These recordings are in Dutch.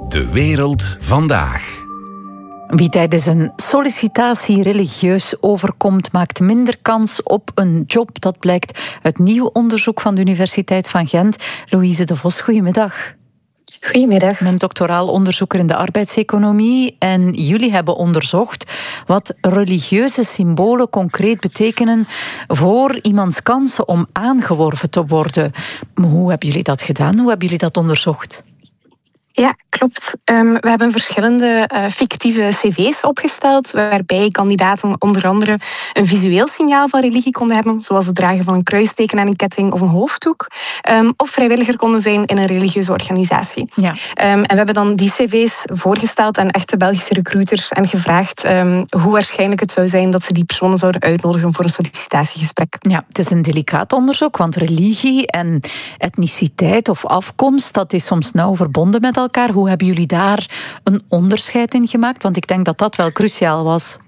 De wereld vandaag. Wie tijdens een sollicitatie religieus overkomt, maakt minder kans op een job. Dat blijkt uit nieuw onderzoek van de Universiteit van Gent. Louise de Vos, goedemiddag. Goedemiddag. Ik ben doctoraal onderzoeker in de arbeidseconomie en jullie hebben onderzocht wat religieuze symbolen concreet betekenen voor iemands kansen om aangeworven te worden. Hoe hebben jullie dat gedaan? Hoe hebben jullie dat onderzocht? Ja, klopt. We hebben verschillende fictieve cv's opgesteld, waarbij kandidaten onder andere een visueel signaal van religie konden hebben, zoals het dragen van een kruisteken aan een ketting of een hoofddoek, of vrijwilliger konden zijn in een religieuze organisatie. Ja. En we hebben dan die cv's voorgesteld aan echte Belgische recruiters en gevraagd hoe waarschijnlijk het zou zijn dat ze die personen zouden uitnodigen voor een sollicitatiegesprek. Ja, het is een delicaat onderzoek, want religie en etniciteit of afkomst, dat is soms nauw verbonden met elkaar. Hoe hebben jullie daar een onderscheid in gemaakt? Want ik denk dat dat wel cruciaal was.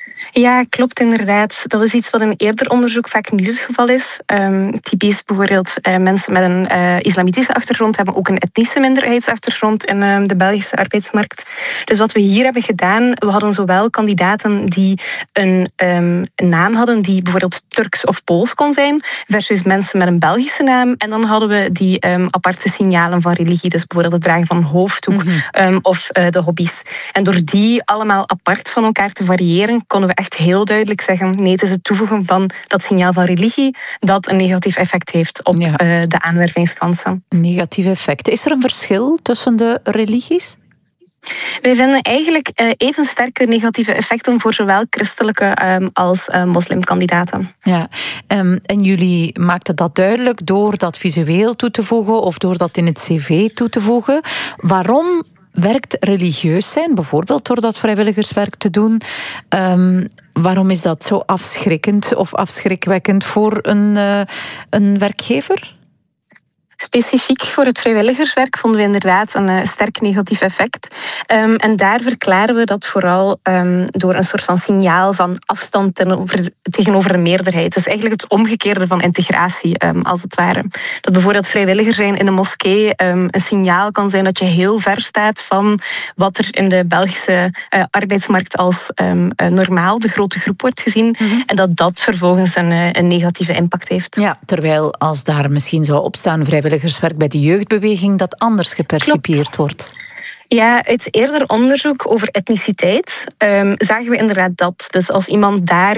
Ja, klopt inderdaad. Dat is iets wat in eerder onderzoek vaak niet het geval is. Typisch bijvoorbeeld mensen met een islamitische achtergrond hebben ook een etnische minderheidsachtergrond in de Belgische arbeidsmarkt. Dus wat we hier hebben gedaan, we hadden zowel kandidaten die een naam hadden die bijvoorbeeld Turks of Pools kon zijn, versus mensen met een Belgische naam. En dan hadden we die aparte signalen van religie, dus bijvoorbeeld het dragen van een hoofddoek of de hobby's. En door die allemaal apart van elkaar te variëren, konden we echt heel duidelijk zeggen, nee, het is het toevoegen van dat signaal van religie dat een negatief effect heeft op de aanwervingskansen. Een negatief effect. Is er een verschil tussen de religies? Wij vinden eigenlijk even sterke negatieve effecten voor zowel christelijke als moslimkandidaten. Ja, en jullie maakten dat duidelijk door dat visueel toe te voegen of door dat in het cv toe te voegen. Waarom werkt religieus zijn, bijvoorbeeld door dat vrijwilligerswerk te doen? Waarom is dat zo afschrikkend of afschrikwekkend voor een werkgever? Specifiek voor het vrijwilligerswerk vonden we inderdaad een sterk negatief effect. En daar verklaren we dat vooral door een soort van signaal van afstand tegenover de meerderheid. Dus eigenlijk het omgekeerde van integratie, als het ware. Dat bijvoorbeeld vrijwilliger zijn in een moskee een signaal kan zijn dat je heel ver staat van wat er in de Belgische arbeidsmarkt als normaal, de grote groep, wordt gezien. En dat vervolgens een negatieve impact heeft. Ja, terwijl als daar misschien zou opstaan vrijwilligerswerk bij de jeugdbeweging, dat anders gepercipieerd wordt. Ja, uit eerder onderzoek over etniciteit zagen we inderdaad dat. Dus als iemand daar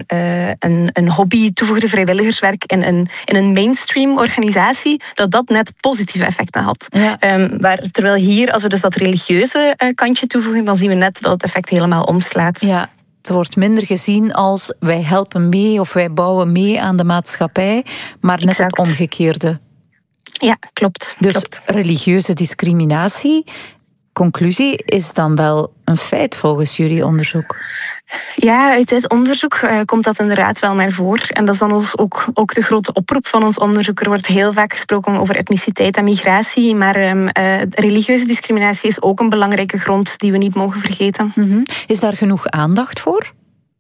een hobby toevoegde, vrijwilligerswerk in een mainstream organisatie, dat net positieve effecten had. Ja. Terwijl hier, als we dus dat religieuze kantje toevoegen, dan zien we net dat het effect helemaal omslaat. Ja. Het wordt minder gezien als wij helpen mee of wij bouwen mee aan de maatschappij, maar net het omgekeerde. Ja, klopt. Dus klopt. Religieuze discriminatie, conclusie, is dan wel een feit volgens jullie onderzoek? Ja, uit dit onderzoek komt dat inderdaad wel naar voren. En dat is dan ook de grote oproep van ons onderzoek. Er wordt heel vaak gesproken over etniciteit en migratie, maar religieuze discriminatie is ook een belangrijke grond die we niet mogen vergeten. Is daar genoeg aandacht voor?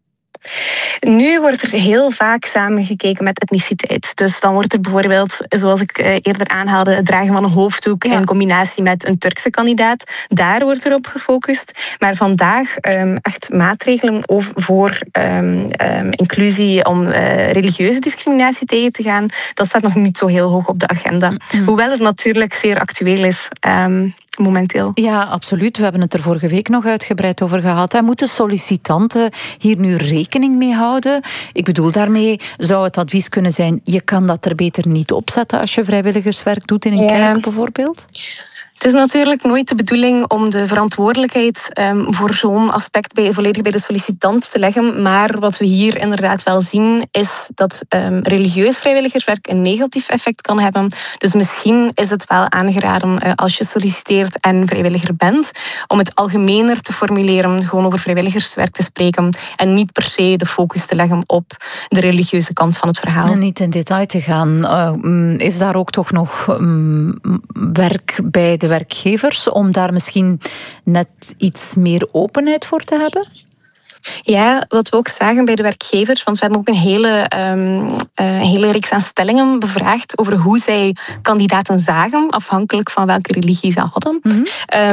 Nu wordt er heel vaak samengekeken met etniciteit. Dus dan wordt er bijvoorbeeld, zoals ik eerder aanhaalde, het dragen van een hoofddoek in combinatie met een Turkse kandidaat. Daar wordt er op gefocust. Maar vandaag echt maatregelen voor inclusie om religieuze discriminatie tegen te gaan, dat staat nog niet zo heel hoog op de agenda. Hoewel het natuurlijk zeer actueel is. Momenteel. Ja, absoluut. We hebben het er vorige week nog uitgebreid over gehad. Moeten sollicitanten hier nu rekening mee houden? Ik bedoel daarmee, zou het advies kunnen zijn, je kan dat er beter niet opzetten als je vrijwilligerswerk doet in een kerk bijvoorbeeld? Het is natuurlijk nooit de bedoeling om de verantwoordelijkheid voor zo'n aspect volledig bij de sollicitant te leggen. Maar wat we hier inderdaad wel zien, is dat religieus vrijwilligerswerk een negatief effect kan hebben. Dus misschien is het wel aangeraden als je solliciteert en vrijwilliger bent, om het algemener te formuleren, gewoon over vrijwilligerswerk te spreken en niet per se de focus te leggen op de religieuze kant van het verhaal. En niet in detail te gaan. Is daar ook toch nog werk bij de werkgevers om daar misschien net iets meer openheid voor te hebben? Ja, wat we ook zagen bij de werkgevers, want we hebben ook een hele reeks aan stellingen bevraagd over hoe zij kandidaten zagen, afhankelijk van welke religie ze hadden.